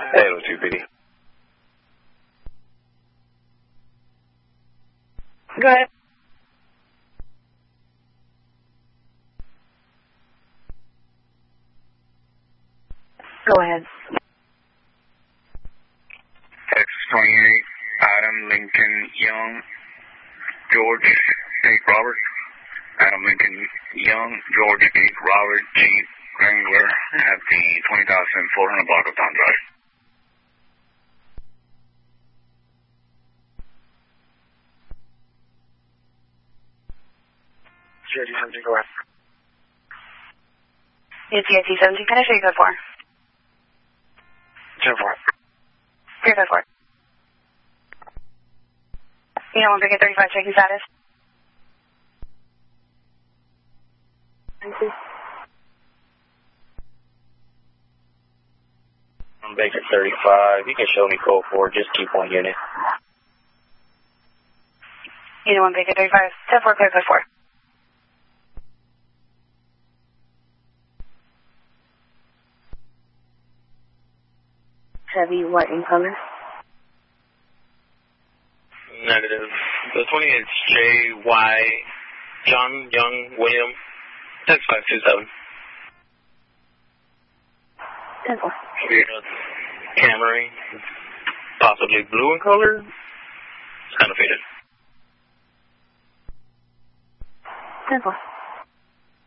Hello, 2PD. Go ahead. Go ahead. X28, Adam Lincoln Young, George Jake Robert. Adam Lincoln Young, George Jake Robert, Jeep Wrangler at the 20,400 block of Town Drive. GIT-70, go ahead. It's GIT-70. Can I show you code 4? 10-4. Here's code 4. You know, 1 Big at 35, checking status. I'm Baker 35. You can show me code 4. Just keep 1 unit. You know, 1 Big at 35. 10-4, clear code 4. Chevy, white in color. Negative. The 20 is J.Y. John Young William. Text 527. 10-4. Camry. Possibly blue in color. It's kind of faded. 10-4.